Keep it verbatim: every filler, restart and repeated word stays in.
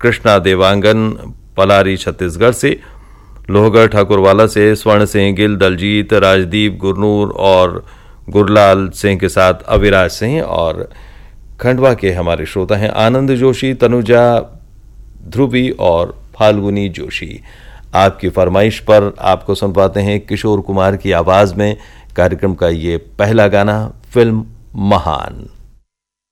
कृष्णा देवांगन पलारी छत्तीसगढ़ से, लोहगढ़ ठाकुरवाला से स्वर्ण सिंह गिल, दलजीत, राजदीप, गुरनूर और गुरलाल सिंह के साथ अविराज सिंह, और खंडवा के हमारे श्रोता हैं आनंद जोशी, तनुजा, ध्रुवी और फाल्गुनी जोशी। आपकी फरमाइश पर आपको सुनवाते हैं किशोर कुमार की आवाज में कार्यक्रम का ये पहला गाना, फिल्म महान।